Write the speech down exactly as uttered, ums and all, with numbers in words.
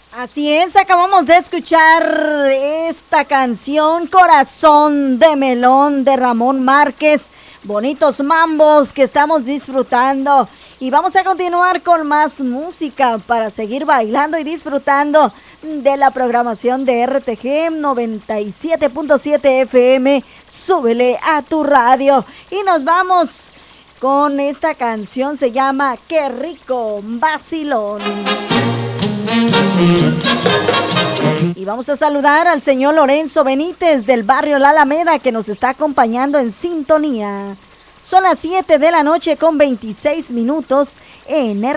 Así es, acabamos de escuchar esta canción Corazón de Melón de Ramón Márquez. Bonitos mambos que estamos disfrutando. Y vamos a continuar con más música para seguir bailando y disfrutando de la programación de R T G noventa y siete punto siete F M. Súbele a tu radio. Y nos vamos con esta canción, se llama Qué rico vacilón. Y vamos a saludar al señor Lorenzo Benítez del barrio La Alameda, que nos está acompañando en sintonía. Son las siete de la noche con veintiséis minutos en